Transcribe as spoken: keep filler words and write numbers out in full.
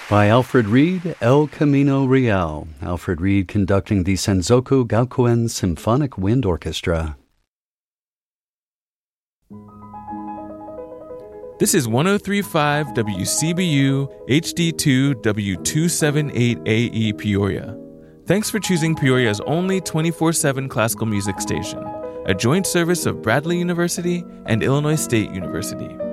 By Alfred Reed, El Camino Real. Alfred Reed conducting the Senzoku Gaokuen Symphonic Wind Orchestra. This is one oh three point five W C B U H D two W two seventy-eight A E Peoria. Thanks for choosing Peoria's only twenty-four seven classical music station, a joint service of Bradley University and Illinois State University.